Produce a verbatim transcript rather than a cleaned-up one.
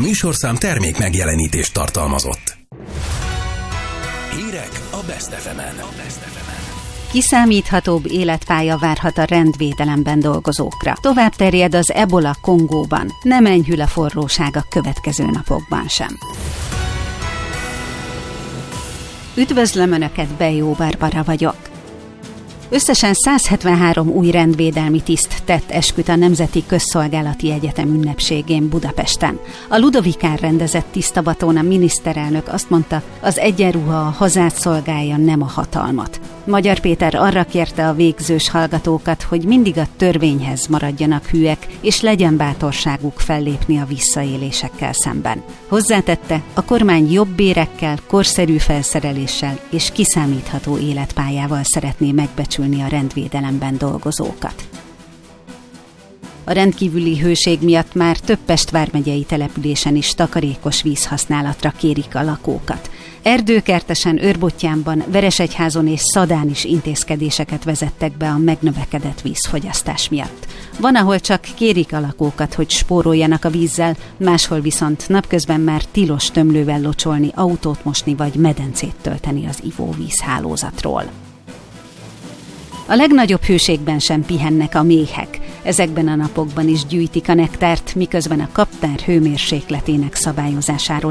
műsorszám termék megjelenítést tartalmazott. Hírek a Best ef emen. Kiszámíthatóbb életpálya várhat a rendvédelemben dolgozókra. Tovább terjed az ebola Kongóban. Nem enyhül a forróság a következő napokban sem. Üdvözlöm Önöket, Bejó Barbara vagyok. Összesen száz hetvenhárom új rendvédelmi tiszt tett esküt a Nemzeti Közszolgálati Egyetem ünnepségén Budapesten. A Ludovikán rendezett tisztabaton a miniszterelnök azt mondta, az egyenruha a hazát szolgálja, nem a hatalmat. Magyar Péter arra kérte a végzős hallgatókat, hogy mindig a törvényhez maradjanak hűek, és legyen bátorságuk fellépni a visszaélésekkel szemben. Hozzátette, a kormány jobb bérekkel, korszerű felszereléssel és kiszámítható életpályával szeretné megbecsülni a rendvédelemben dolgozókat. A rendkívüli hőség miatt már több Pest vármegyei településen is takarékos vízhasználatra kérik a lakókat. Erdőkertesen, Őrbottyánban, Veresegyházon és Szadán is intézkedéseket vezettek be a megnövekedett vízfogyasztás miatt. Van, ahol csak kérik a lakókat, hogy spóroljanak a vízzel, máshol viszont napközben már tilos tömlővel locsolni, autót mosni vagy medencét tölteni az ivóvízhálózatról. A legnagyobb hőségben sem pihennek a méhek. Ezekben a napokban is gyűjtik a nektárt, miközben a kaptár hőmérsékletének szabályozásáról